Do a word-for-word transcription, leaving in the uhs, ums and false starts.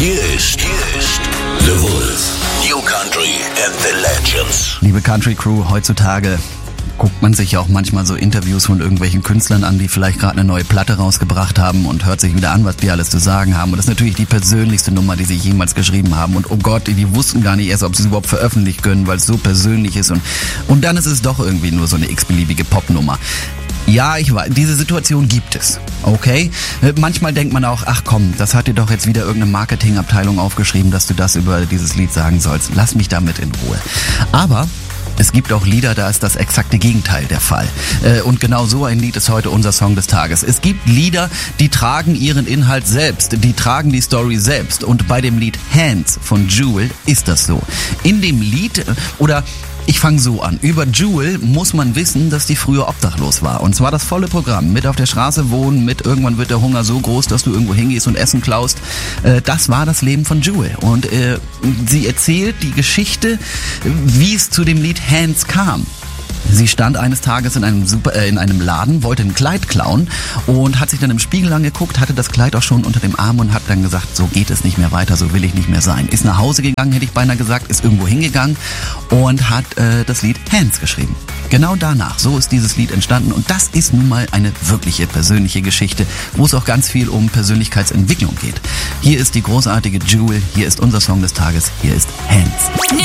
Hier ist, hier ist The Wolf. New Country and the Legends. Liebe Country Crew, heutzutage guckt man sich ja auch manchmal so Interviews von irgendwelchen Künstlern an, die vielleicht gerade eine neue Platte rausgebracht haben und hört sich wieder an, was die alles zu sagen haben. Und das ist natürlich die persönlichste Nummer, die sie jemals geschrieben haben. Und oh Gott, die wussten gar nicht erst, ob sie es überhaupt veröffentlichen können, weil es so persönlich ist. Und, und dann ist es doch irgendwie nur so eine x-beliebige Popnummer. Ja, ich weiß, diese Situation gibt es, okay? Manchmal denkt man auch, ach komm, das hat dir doch jetzt wieder irgendeine Marketingabteilung aufgeschrieben, dass du das über dieses Lied sagen sollst. Lass mich damit in Ruhe. Aber es gibt auch Lieder, da ist das exakte Gegenteil der Fall. Und genau so ein Lied ist heute unser Song des Tages. Es gibt Lieder, die tragen ihren Inhalt selbst, die tragen die Story selbst. Und bei dem Lied Hands von Jewel ist das so. In dem Lied, oder ich fange so an. Über Jewel muss man wissen, dass die früher obdachlos war. Und zwar das volle Programm. Mit auf der Straße wohnen, mit irgendwann wird der Hunger so groß, dass du irgendwo hingehst und Essen klaust. Äh, das war das Leben von Jewel. Und äh, sie erzählt die Geschichte, wie es zu dem Lied Hands kam. Sie stand eines Tages in einem, Super, äh, in einem Laden, wollte ein Kleid klauen und hat sich dann im Spiegel angeguckt, hatte das Kleid auch schon unter dem Arm und hat dann gesagt, so geht es nicht mehr weiter, so will ich nicht mehr sein. Ist nach Hause gegangen, hätte ich beinahe gesagt, ist irgendwo hingegangen und hat äh, das Lied Hands geschrieben. Genau danach, so ist dieses Lied entstanden und das ist nun mal eine wirkliche persönliche Geschichte, wo es auch ganz viel um Persönlichkeitsentwicklung geht. Hier ist die großartige Jewel, hier ist unser Song des Tages, hier ist Hands.